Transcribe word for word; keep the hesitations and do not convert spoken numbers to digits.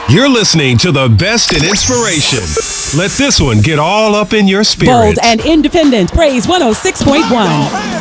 You're listening to the best in inspiration. Let this one get all up in your spirit. Bold and independent. Praise one oh six point one.